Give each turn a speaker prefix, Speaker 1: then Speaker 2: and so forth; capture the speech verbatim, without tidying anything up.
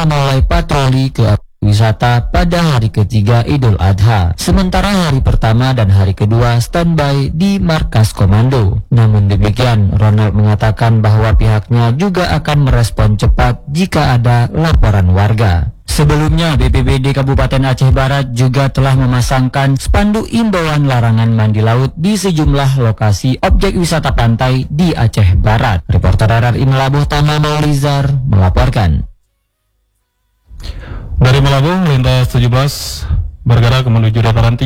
Speaker 1: memulai patroli ke wisata pada hari ketiga Idul Adha. Sementara hari pertama dan hari kedua standby di markas komando. Namun demikian, Ronald mengatakan bahwa pihaknya juga akan merespon cepat jika ada laporan warga. Sebelumnya, B P B D Kabupaten Aceh Barat juga telah memasangkan spanduk imbauan larangan mandi laut di sejumlah lokasi objek wisata pantai di Aceh Barat. Reporter R R I Melabuh Tama Maulizar melaporkan.
Speaker 2: Dari Melabung, lintas tujuh belas bergerak menuju dataran tinggi.